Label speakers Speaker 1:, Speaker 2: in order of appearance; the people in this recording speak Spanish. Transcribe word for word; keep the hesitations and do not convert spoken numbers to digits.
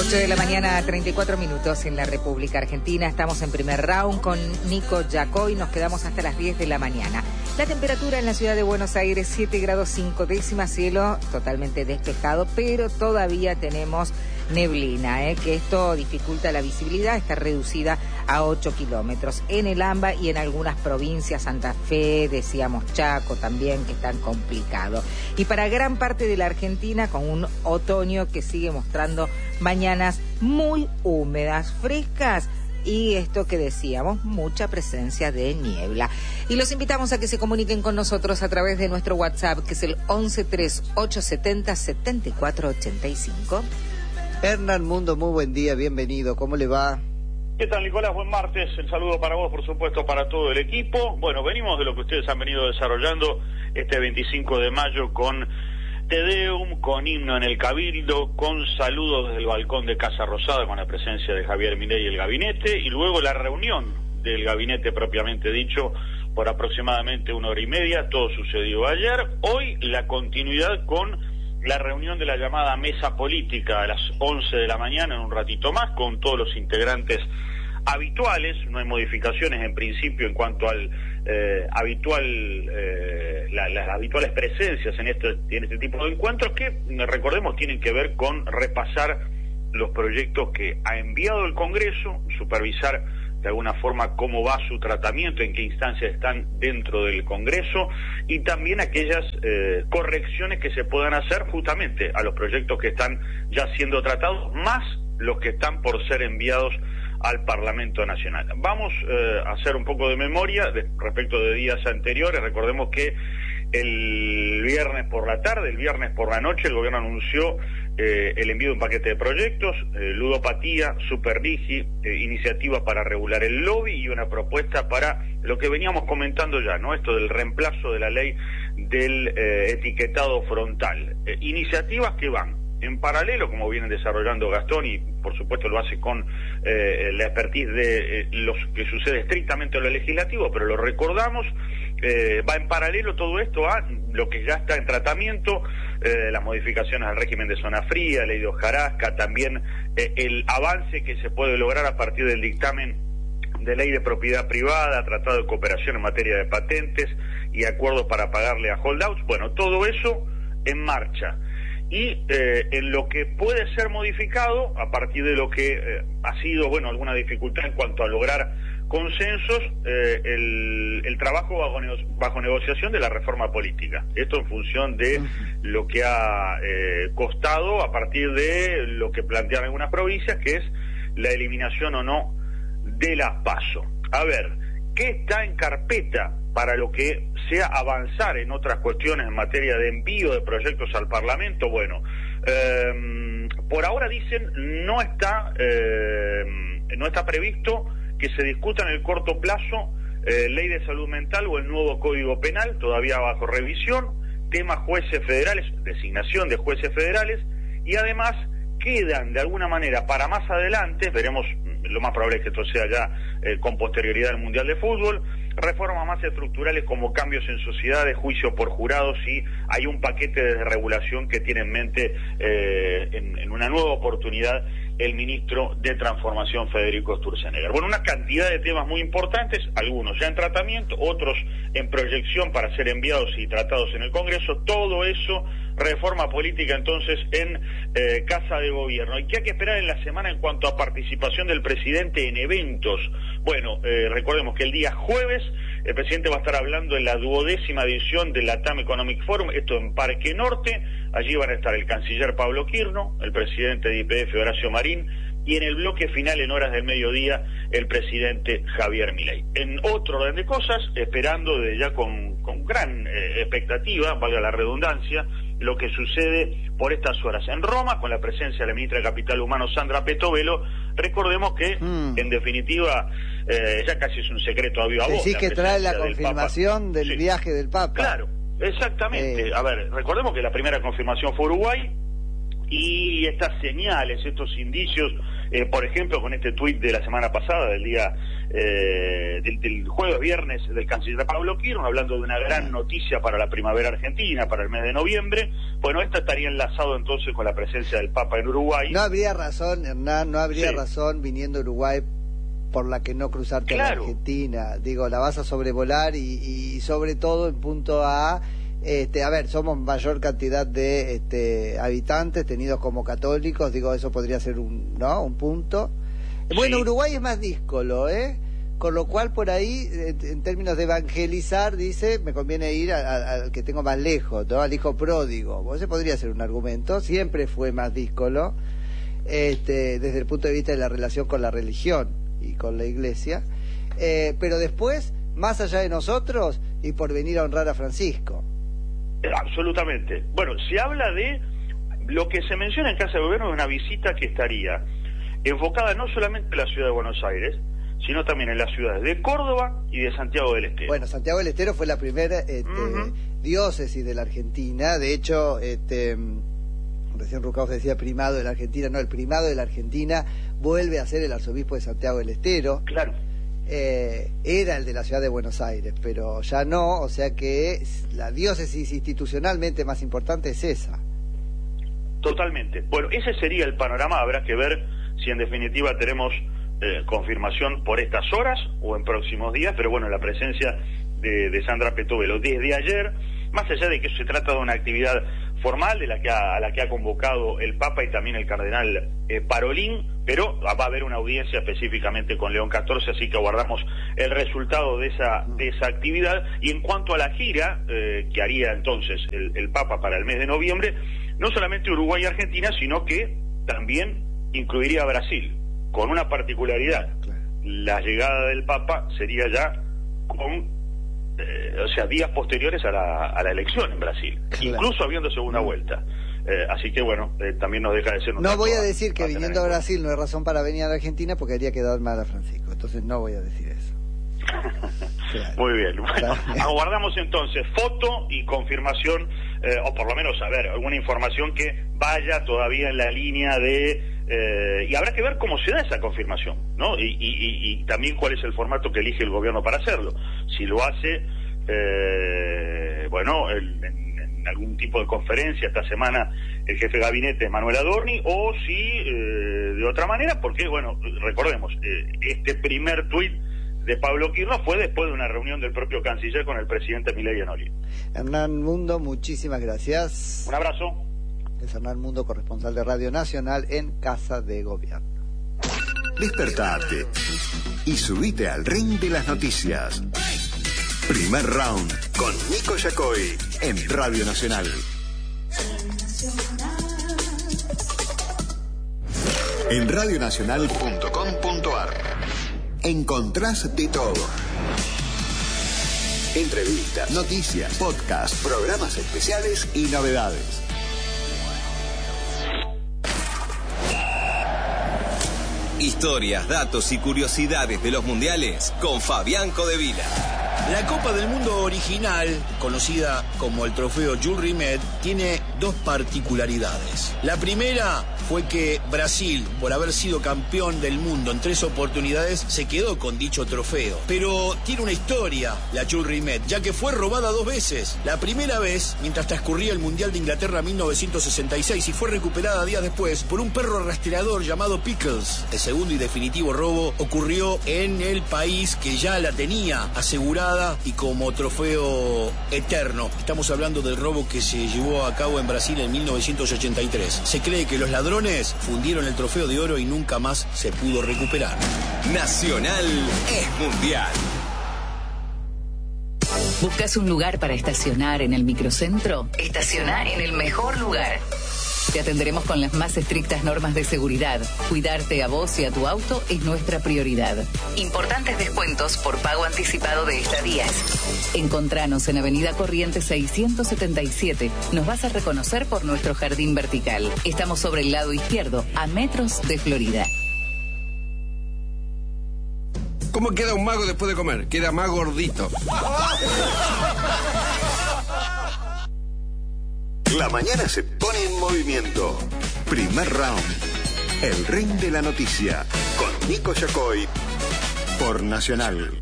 Speaker 1: ocho de la mañana, treinta y cuatro minutos en la República Argentina. Estamos en primer round con Nico Yacoy. Nos quedamos hasta las diez de la mañana. La temperatura en la ciudad de Buenos Aires, siete grados cinco décimas, cielo totalmente despejado, pero todavía tenemos neblina, ¿eh? que esto dificulta la visibilidad, está reducida a ocho kilómetros. En el AMBA y en algunas provincias, Santa Fe, decíamos Chaco también, que están complicados. Y para gran parte de la Argentina, con un otoño que sigue mostrando mañanas muy húmedas, frescas, y esto que decíamos, mucha presencia de niebla. Y los invitamos a que se comuniquen con nosotros a través de nuestro WhatsApp, que es el once tres ocho setenta setenta y cuatro ochenta y cinco.
Speaker 2: Hernán Mundo, muy buen día, bienvenido, ¿cómo le va?
Speaker 3: ¿Qué tal, Nicolás? Buen martes, el saludo para vos, por supuesto, para todo el equipo. Bueno, venimos de lo que ustedes han venido desarrollando este veinticinco de mayo con Te Deum, con himno en el Cabildo, con saludos desde el balcón de Casa Rosada, con la presencia de Javier Milei y el gabinete, y luego la reunión del gabinete propiamente dicho por aproximadamente una hora y media. Todo sucedió ayer. Hoy la continuidad con la reunión de la llamada mesa política a las once de la mañana, en un ratito más, con todos los integrantes habituales. No hay modificaciones en principio en cuanto al eh, habitual eh, la, las habituales presencias en este, en este tipo de encuentros, que recordemos tienen que ver con repasar los proyectos que ha enviado el Congreso, supervisar de alguna forma cómo va su tratamiento, en qué instancias están dentro del Congreso, y también aquellas eh, correcciones que se puedan hacer justamente a los proyectos que están ya siendo tratados, más los que están por ser enviados al Parlamento Nacional. Vamos eh, a hacer un poco de memoria de, respecto de días anteriores. Recordemos que el viernes por la tarde, el viernes por la noche, el gobierno anunció eh, el envío de un paquete de proyectos, eh, ludopatía, superdigi, eh, iniciativa para regular el lobby y una propuesta para lo que veníamos comentando ya, ¿no? Esto del reemplazo de la ley del eh, etiquetado frontal. Eh, iniciativas que van en paralelo, como vienen desarrollando Gastón, y por supuesto lo hace con eh, la expertise de eh, lo que sucede estrictamente en lo legislativo, pero lo recordamos, eh, va en paralelo todo esto a lo que ya está en tratamiento, eh, las modificaciones al régimen de zona fría, ley de hojarasca, también eh, el avance que se puede lograr a partir del dictamen de ley de propiedad privada, tratado de cooperación en materia de patentes y acuerdos para pagarle a holdouts. Bueno, todo eso en marcha. Y eh, en lo que puede ser modificado, a partir de lo que eh, ha sido, bueno, alguna dificultad en cuanto a lograr consensos, eh, el, el trabajo bajo, nego- bajo negociación de la reforma política. Esto en función de lo que ha eh, costado a partir de lo que plantean algunas provincias, que es la eliminación o no de las PASO. A ver, ¿qué está en carpeta para lo que sea avanzar en otras cuestiones en materia de envío de proyectos al Parlamento? Bueno, eh, por ahora dicen no está eh, no está previsto que se discuta en el corto plazo eh, ley de salud mental o el nuevo Código Penal, todavía bajo revisión, temas jueces federales, designación de jueces federales, y además quedan de alguna manera para más adelante, veremos, lo más probable es que esto sea ya eh, con posterioridad al Mundial de Fútbol, reformas más estructurales como cambios en sociedades, juicio por jurados, y hay un paquete de regulación que tiene en mente eh, en, en una nueva oportunidad el ministro de Transformación, Federico Sturzenegger. Bueno, una cantidad de temas muy importantes, algunos ya en tratamiento, otros en proyección para ser enviados y tratados en el Congreso. Todo eso, reforma política entonces en eh, Casa de Gobierno. ¿Y qué hay que esperar en la semana en cuanto a participación del presidente en eventos? Bueno, eh, recordemos que el día jueves el presidente va a estar hablando en la duodécima edición del LATAM Economic Forum, esto en Parque Norte. Allí van a estar el canciller Pablo Quirno, el presidente de Y P F Horacio Marín, y en el bloque final, en horas del mediodía, el presidente Javier Milei. En otro orden de cosas, esperando de ya con, con gran eh, expectativa, valga la redundancia, lo que sucede por estas horas en Roma, con la presencia de la ministra de Capital Humano, Sandra Petovelo. Recordemos que, mm. en definitiva, eh, ya casi es un secreto a viva voz.
Speaker 2: Sí, que trae la confirmación del, del
Speaker 3: sí.
Speaker 2: viaje del Papa.
Speaker 3: Claro, exactamente. Eh. A ver, recordemos que la primera confirmación fue Uruguay, y estas señales, estos indicios, eh, por ejemplo, con este tuit de la semana pasada, del día eh, del, del jueves viernes del canciller Pablo Kirchner, hablando de una gran noticia para la primavera argentina, para el mes de noviembre. Bueno, esta estaría enlazado entonces con la presencia del Papa en Uruguay.
Speaker 2: No habría razón, Hernán, no habría
Speaker 3: sí.
Speaker 2: razón viniendo a Uruguay por la que no cruzarte
Speaker 3: claro.
Speaker 2: a la Argentina. Digo, la vas a sobrevolar y, y sobre todo en punto a... Este, a ver, somos mayor cantidad de este, habitantes tenidos como católicos, digo, eso podría ser un, ¿no? un punto. Sí. Bueno, Uruguay es más díscolo, ¿eh? Con lo cual por ahí, en términos de evangelizar, dice, me conviene ir al que tengo más lejos, ¿no? Al hijo pródigo. Ese podría ser un argumento, siempre fue más díscolo, este, desde el punto de vista de la relación con la religión y con la iglesia, eh, pero después, más allá de nosotros, y por venir a honrar a Francisco.
Speaker 3: Absolutamente. Bueno, se habla de lo que se menciona en Casa de Gobierno de una visita que estaría enfocada no solamente en la ciudad de Buenos Aires, sino también en las ciudades de Córdoba y de Santiago del Estero.
Speaker 2: Bueno, Santiago del Estero fue la primera este, uh-huh. diócesis de la Argentina. De hecho, este, recién Rucaus decía primado de la Argentina. No, el primado de la Argentina vuelve a ser el arzobispo de Santiago del Estero.
Speaker 3: Claro.
Speaker 2: Eh, era el de la ciudad de Buenos Aires, pero ya no, o sea que la diócesis institucionalmente más importante es esa.
Speaker 3: Totalmente. Bueno, ese sería el panorama. Habrá que ver si en definitiva tenemos eh, confirmación por estas horas o en próximos días, pero bueno, la presencia de, de Sandra Petovelo desde ayer, más allá de que se trata de una actividad formal de la que ha, a la que ha convocado el Papa y también el cardenal eh, Parolín, pero va a haber una audiencia específicamente con León catorce, así que aguardamos el resultado de esa de esa actividad. Y en cuanto a la gira eh, que haría entonces el, el Papa para el mes de noviembre, no solamente Uruguay y Argentina, sino que también incluiría a Brasil, con una particularidad. La llegada del Papa sería ya con Eh, o sea, días posteriores a la, a la elección en Brasil, claro. incluso habiendo segunda mm. vuelta. Eh, así que bueno, eh, también nos deja de ser un
Speaker 2: No voy a decir que viniendo a Brasil no hay razón para venir a la Argentina porque haría quedar mal a Francisco, entonces no voy a decir eso.
Speaker 3: Claro. Muy bien, bueno, aguardamos entonces foto y confirmación, eh, o por lo menos, a ver, alguna información que vaya todavía en la línea de... Eh, y habrá que ver cómo se da esa confirmación, ¿no? Y, y, y, y también cuál es el formato que elige el gobierno para hacerlo. Si lo hace, eh, bueno, el, en, en algún tipo de conferencia esta semana el jefe de gabinete Manuel Adorni, o si eh, de otra manera, porque, bueno, recordemos, eh, este primer tuit de Pablo Kirchner fue después de una reunión del propio canciller con el presidente Milei Anoli.
Speaker 2: Hernán Mundo, muchísimas gracias.
Speaker 3: Un abrazo.
Speaker 2: Es Hernán Mundo, corresponsal de Radio Nacional en Casa de Gobierno.
Speaker 4: Despertate y subite al ring de las noticias. Primer round con Nico Yacoy en Radio Nacional. En radionacional punto com punto ar encontrás de todo. Entrevistas, noticias, podcasts, programas especiales y novedades. Historias, datos y curiosidades de los mundiales con Fabián Codevila.
Speaker 5: La Copa del Mundo original, conocida como el trofeo Jules Rimet, tiene dos particularidades. La primera fue que Brasil, por haber sido campeón del mundo en tres oportunidades, se quedó con dicho trofeo. Pero tiene una historia, la Jules Rimet, ya que fue robada dos veces. La primera vez, mientras transcurría el Mundial de Inglaterra mil novecientos sesenta y seis, y fue recuperada días después por un perro rastreador llamado Pickles. El segundo y definitivo robo ocurrió en el país que ya la tenía asegurada y como trofeo eterno. Estamos hablando del robo que se llevó a cabo en Brasil en mil novecientos ochenta y tres. Se cree que los ladrones fundieron el trofeo de oro y nunca más se pudo recuperar.
Speaker 4: Nacional es mundial.
Speaker 6: ¿Buscas un lugar para estacionar en el microcentro? Estaciona en el mejor lugar. Te atenderemos con las más estrictas normas de seguridad. Cuidarte a vos y a tu auto es nuestra prioridad. Importantes descuentos por pago anticipado de estadías. Encontranos en Avenida Corrientes seiscientos setenta y siete. Nos vas a reconocer por nuestro jardín vertical. Estamos sobre el lado izquierdo, a metros de Florida.
Speaker 7: ¿Cómo queda un mago después de comer? Queda más gordito.
Speaker 4: La mañana se pone en movimiento. Primer Round, el ring de la noticia, con Nico Yacoy, por Nacional.